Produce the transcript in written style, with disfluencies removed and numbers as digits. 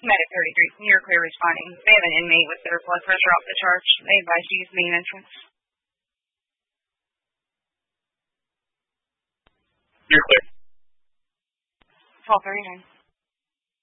Medic 33, you're clear responding. They have an inmate with their blood pressure off the charts. They advise you use main entrance. You're clear. 1239.